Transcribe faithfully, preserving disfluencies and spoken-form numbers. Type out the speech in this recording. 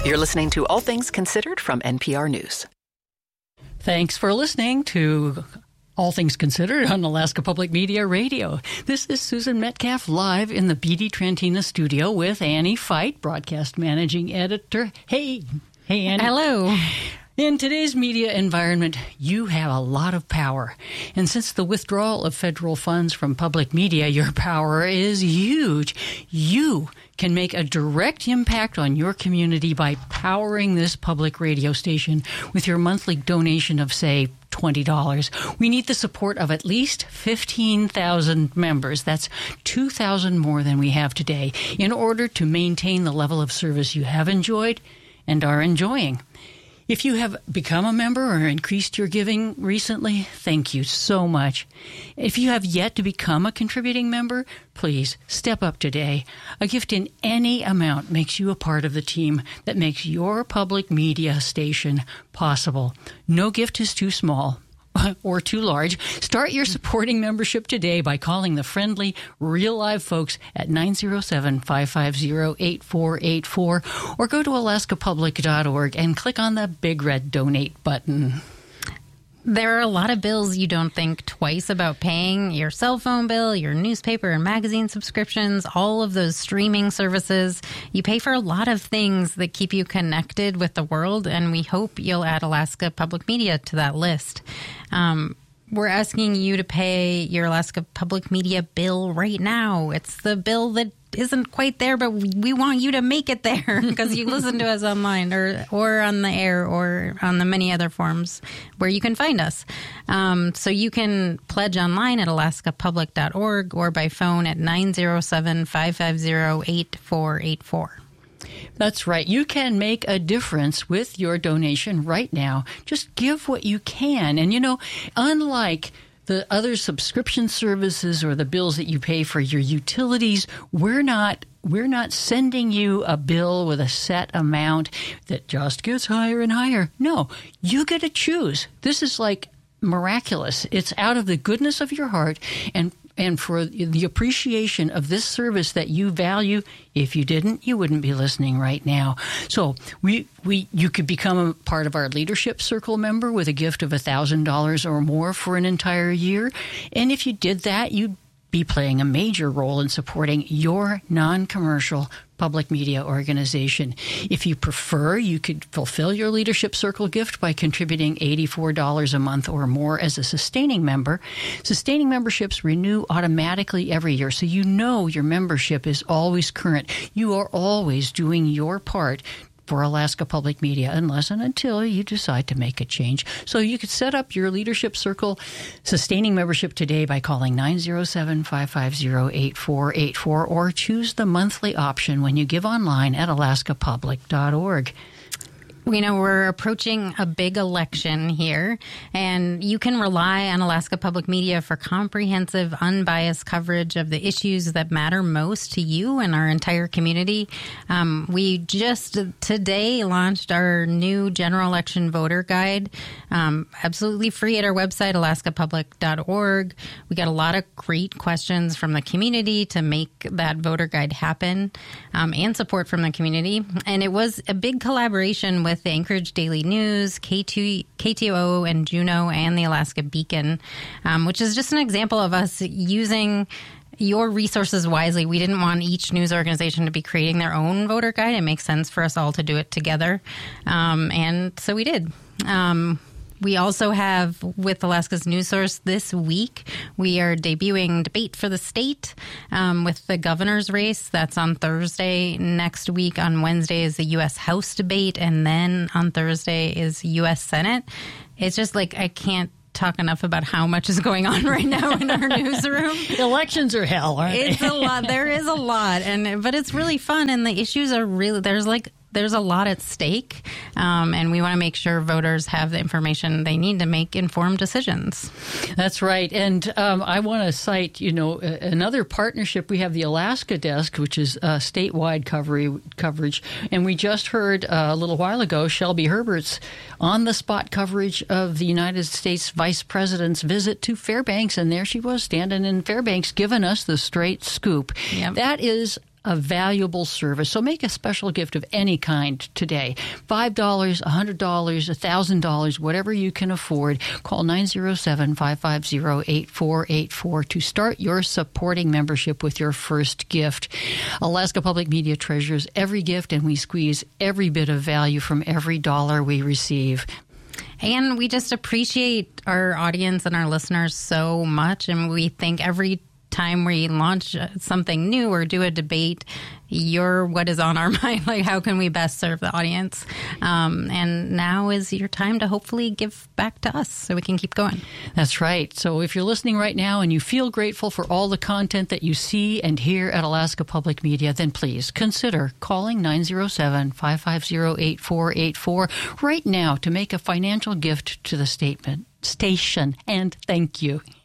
You're listening to All Things Considered from N P R News. Thanks for listening to All Things Considered on Alaska Public Media Radio. This is Susan Metcalf live in the B D Trantina studio with Annie Fight, broadcast managing editor. Hey, hey, Annie. Hello. In today's media environment, you have a lot of power. And since the withdrawal of federal funds from public media, your power is huge. You can make a direct impact on your community by powering this public radio station with your monthly donation of, say, twenty dollars. We need the support of at least fifteen thousand members. That's two thousand more than we have today in order to maintain the level of service you have enjoyed and are enjoying. If you have become a member or increased your giving recently, thank you so much. If you have yet to become a contributing member, please step up today. A gift in any amount makes you a part of the team that makes your public media station possible. No gift is too small or too large. Start your supporting membership today by calling the friendly, real live folks at nine zero seven, five five zero, eight four eight four or go to alaska public dot org and click on the big red donate button. There are a lot of bills you don't think twice about paying. Your cell phone bill, your newspaper and magazine subscriptions, all of those streaming services. You pay for a lot of things that keep you connected with the world, and we hope you'll add Alaska Public Media to that list. Um, we're asking you to pay your Alaska Public Media bill right now. It's the bill that isn't quite there, but we want you to make it there because you listen to us online or or on the air or on the many other forms where you can find us. Um, so you can pledge online at alaska public dot org or by phone at nine zero seven, five five zero, eight four eight four. That's right. You can make a difference with your donation right now. Just give what you can. And, you know, unlike the other subscription services or the bills that you pay for your utilities, we're not we're not sending you a bill with a set amount that just gets higher and higher. No, you get to choose. This is like miraculous. It's out of the goodness of your heart and and for the appreciation of this service that you value. If you didn't, you wouldn't be listening right now. So we we you could become a part of our Leadership Circle member with a gift of one thousand dollars or more for an entire year. And if you did that, you'd be playing a major role in supporting your non-commercial public media organization. If you prefer, you could fulfill your Leadership Circle gift by contributing eighty-four dollars a month or more as a sustaining member. Sustaining memberships renew automatically every year, so you know your membership is always current. You are always doing your part for Alaska Public Media, unless and until you decide to make a change. So you could set up your Leadership Circle sustaining membership today by calling nine zero seven, five five zero, eight four eight four or choose the monthly option when you give online at alaska public dot org. We know we're approaching a big election here, and you can rely on Alaska Public Media for comprehensive, unbiased coverage of the issues that matter most to you and our entire community. Um, we just today launched our new general election voter guide, um, absolutely free at our website, alaska public dot org. We got a lot of great questions from the community to make that voter guide happen, um, and support from the community. And it was a big collaboration with with the Anchorage Daily News, K T O O and Juneau, and the Alaska Beacon, um, which is just an example of us using your resources wisely. We didn't want each news organization to be creating their own voter guide. It makes sense for us all to do it together. Um, and so we did. Um, We also have, with Alaska's News Source this week, we are debuting Debate for the State um, with the governor's race. That's on Thursday. Next week on Wednesday is the U S House debate, and then on Thursday is U S Senate. It's just like I can't talk enough about how much is going on right now in our newsroom. Elections are hell, aren't they? It's a lot. There is a lot, and but it's really fun, and the issues are really, there's like there's a lot at stake, um, and we want to make sure voters have the information they need to make informed decisions. That's right. And um, I want to cite, you know, another partnership. We have the Alaska Desk, which is uh, statewide coverage, coverage. And we just heard uh, a little while ago Shelby Herbert's on-the-spot coverage of the United States Vice President's visit to Fairbanks. And there she was standing in Fairbanks giving us the straight scoop. Yep. That is a valuable service. So make a special gift of any kind today. five dollars, one hundred dollars, one thousand dollars, whatever you can afford. Call nine zero seven, five five zero, eight four eight four to start your supporting membership with your first gift. Alaska Public Media treasures every gift, and we squeeze every bit of value from every dollar we receive. And we just appreciate our audience and our listeners so much, and we think every time we launch something new or do a debate, you're what is on our mind. Like, how can we best serve the audience? Um, and now is your time to hopefully give back to us so we can keep going. That's right. So if you're listening right now and you feel grateful for all the content that you see and hear at Alaska Public Media, then please consider calling nine zero seven, five five zero, eight four eight four right now to make a financial gift to the statement station. And thank you.